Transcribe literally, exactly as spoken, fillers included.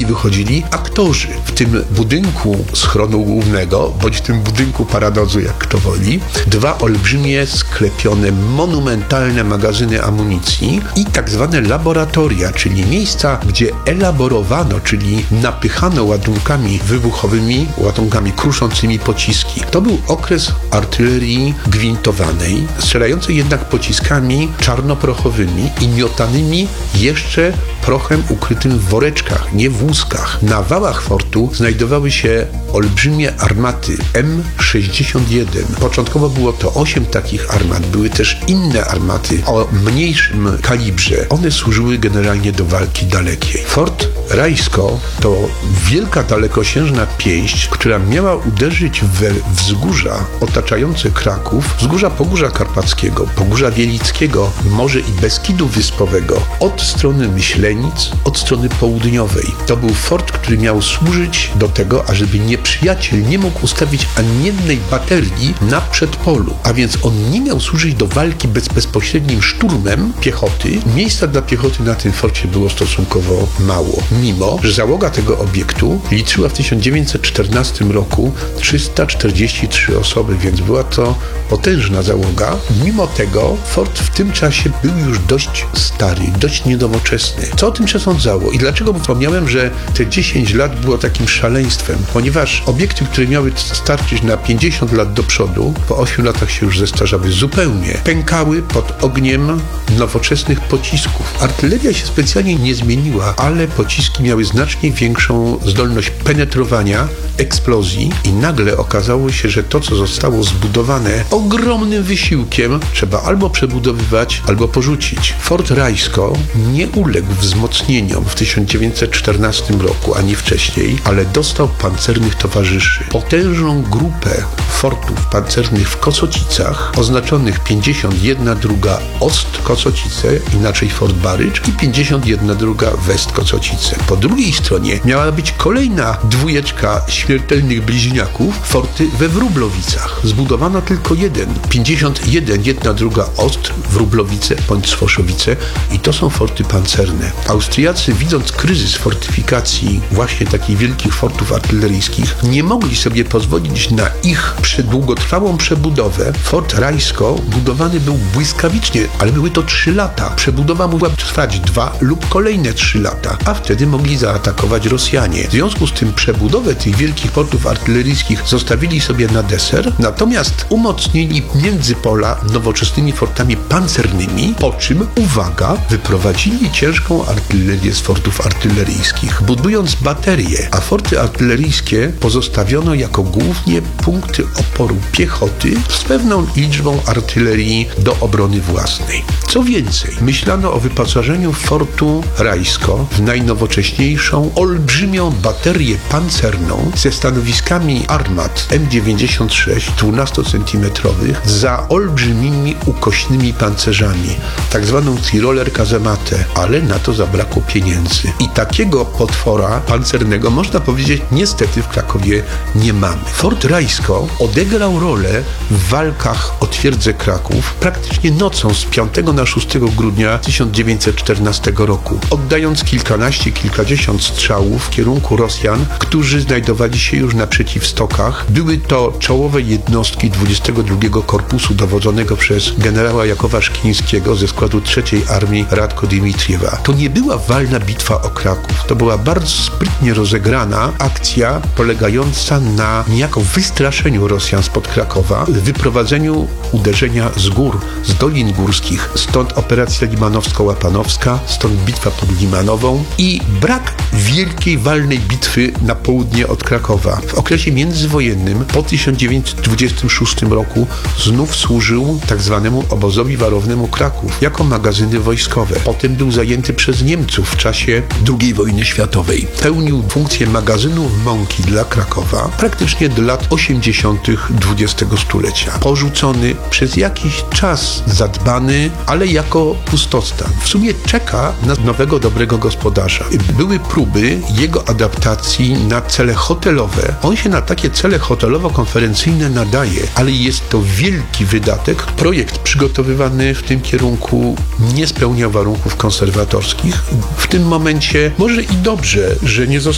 wychodzili aktorzy. W tym budynku schronu głównego, bądź w tym budynku paradozu, jak kto woli, dwa olbrzymie, sklepione, monumentalne magazyny amunicji i tak zwane laboratoria, czyli miejsca, gdzie elaborowano, czyli napychano ładunkami wybuchowymi, ładunkami kruszącymi pociski. To był okres artylerii gwintowanej, strzelającej jednak pociskami czarnoprochowymi i miotanymi jeszcze prochem ukrytym w woreczkach, nie w łuskach. Na wałach fortu znajdowały się olbrzymie armaty M sześćdziesiąt jeden. Początkowo było to osiem takich armat. Były też inne armaty o mniejszym kalibrze. One służyły generalnie do walki dalekiej. Fort Rajsko to wielka dalekosiężna pięść, która miała uderzyć we wzgórza otaczające Kraków, wzgórza Pogórza Karpackiego, Pogórza Wielickiego, może i Beskidu Wyspowego, od strony Myślenic, od strony południowej. To był fort, który miał służyć do tego, ażeby nieprzyjaciel nie mógł ustawić ani jednej baterii na przedpolu, a więc on nie miał służyć do walki bez bezpośrednim szturmem piechoty. Miejsca dla piechoty na tym forcie było stosunkowo mało, mimo że załoga tego obiektu liczyła w tysiąc dziewięćset czternastym roku trzysta czterdzieści trzy osoby, więc była to potężna załoga. Mimo tego fort w tym czasie był już dość stary, dość niedowoczesny. Co o tym przesądzało i dlaczego wspomniałem, że te dziesięć lat było takim szaleństwem? Ponieważ obiekty, które miały starczyć na pięćdziesiąt lat do przodu, po ośmiu latach się już zestarzały zupełnie. Pękały pod ogniem nowoczesnych pocisków. Artyleria się specjalnie nie zmieniła, ale pociski miały znacznie większą zdolność penetrowania, eksplozji i nagle okazało się, że to, co zostało zbudowane ogromnym wysiłkiem, trzeba albo przebudowywać, albo porzucić. Fort Rajsko nie uległ wzmocnieniom w tysiąc dziewięćset czternastym roku, ani wcześniej, ale dostał pancernych towarzyszy. Potężną grupę fortów pancernych w Kosocicach, oznaczonych pięćdziesiąt jedna druga Ost Kosocice, inaczej Fort Barycz, i pięćdziesiąt jedna druga West Kosocice. Po drugiej stronie miała być kolejna dwójeczka śmiertelnych bliźniaków, forty we Wróblowicach. Zbudowano tylko jeden. pięćdziesiąt jeden, jedna druga Ost, Wróblowice bądź Swoszowice, i to są forty pancerne. Austriacy, widząc kryzys fortyfikacji właśnie takich wielkich fortów artyleryjskich, nie mogli sobie pozwolić na ich długotrwałą przebudowę. Fort Rajsko budowany był błyskawicznie, ale były to trzy lata. Przebudowa mogła trwać dwa lub kolejne trzy lata, a wtedy mogli zaatakować Rosjanie. W związku z tym przebudowę tych wielkich fortów artyleryjskich zostawili sobie na deser, natomiast umocnili międzypola nowoczesnymi fortami pancernymi, po czym, uwaga, wyprowadzili ciężką artylerię z fortów artyleryjskich, budując baterie, a forty artyleryjskie pozostawiono jako głównie punkty oporu piechoty z pewną liczbą artylerii do obrony własnej. Co więcej, myślano o wyposażeniu fortu Rajsko w najnowocześniejszą, olbrzymią baterię pancerną ze stanowiskami armat M dziewięćdziesiąt sześć dwunastocentymetrowych za olbrzymimi ukośnymi pancerzami, tak zwaną Tiroler Kazematę, ale na to zabrakło pieniędzy. I takiego potwora pancernego, można powiedzieć, niestety w Krakowie nie mamy. Fort Rajsko odegrał rolę w walkach o twierdzę Kraków praktycznie nocą z piątego na szóstego grudnia tysiąc dziewięćset czternastego roku, oddając kilkanaście, kilkadziesiąt strzałów w kierunku Rosjan, którzy znajdowali się już na przeciwstokach. Były to czołowe jednostki dwudziestego drugiego Korpusu dowodzonego przez generała Jakowa Szkińskiego ze składu trzeciej Armii Radko Dimitriewa. To nie była walna bitwa o Kraków. To była bardzo sprytnie rozegrana akcja polegająca na niejako wystraszeniu Rosjan spod Krakowa, wyprowadzeniu uderzenia z gór, z dolin górskich. Stąd operacja limanowsko-łapanowska, stąd bitwa pod Limanową i brak wielkiej walnej bitwy na południe od Krakowa. W okresie międzywojennym po tysiąc dziewięćset dwudziestym szóstym roku znów służył tak zwanemu obozowi warownemu Kraków jako magazyny wojskowe. Potem był zajęty przez Niemców w czasie drugiej wojny światowej. Pełnił funkcję magazynu mąki dla Krakowa praktycznie do lat osiemdziesiątych dwudziestego stulecia. Porzucony, przez jakiś czas zadbany, ale jako pustostan. W sumie czeka na nowego, dobrego gospodarza. Były próby jego adaptacji na cele hotelowe. On się na takie cele hotelowo-konferencyjne nadaje, ale jest to wielki wydatek. Projekt przygotowywany w tym kierunku nie spełniał warunków konserwatorskich. W tym momencie może i dobrze, że nie został